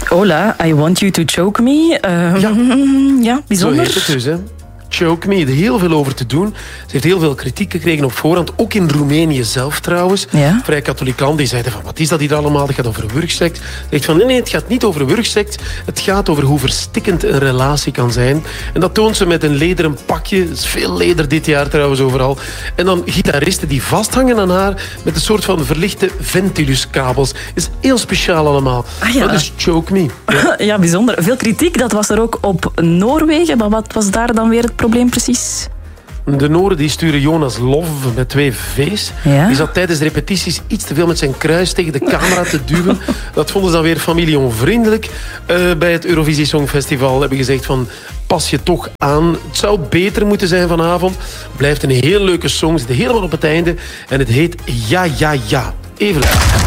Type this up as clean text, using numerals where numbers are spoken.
Hola, I want you to choke me. Ja, bijzonder. Zo heet het dus, hè. Choke Me, er heel veel over te doen. Ze heeft heel veel kritiek gekregen op voorhand. Ook in Roemenië zelf trouwens. Ja. Vrij katholiek land. Die zeiden van, wat is dat hier allemaal? Dat gaat over wurgseks. Ze zegt van, nee, het gaat niet over wurgseks. Het gaat over hoe verstikkend een relatie kan zijn. En dat toont ze met een lederen pakje. Er is veel leder dit jaar trouwens overal. En dan gitaristen die vasthangen aan haar met een soort van verlichte ventiluskabels. Is heel speciaal allemaal. Ah, ja. Dat is Choke Me. Ja. Ja, bijzonder. Veel kritiek, dat was er ook op Noorwegen. Maar wat was daar dan weer het probleem precies? De Noren die sturen Jonas Love met 2 V's. Ja? Die zat tijdens de repetities iets te veel met zijn kruis tegen de camera te duwen. Dat vonden ze dan weer familie-onvriendelijk. Bij het Eurovisie Songfestival hebben gezegd van, pas je toch aan. Het zou beter moeten zijn vanavond. Blijft een heel leuke song, zit helemaal op het einde. En het heet Ja, Ja, Ja. Even luisteren.